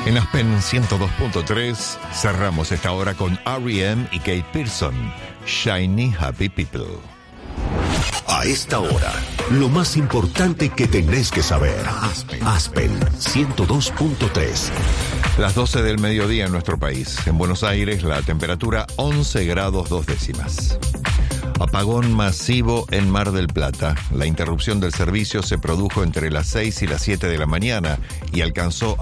En Aspen 102.3 cerramos esta hora con R.E.M. y Kate Pearson, Shiny Happy People. A esta hora, lo más importante que tenés que saber. Aspen 102.3. Las 12 del mediodía en nuestro país. En Buenos Aires, la temperatura 11 grados 2 décimas. Apagón masivo en Mar del Plata. La interrupción del servicio se produjo entre las 6 y las 7 de la mañana y alcanzó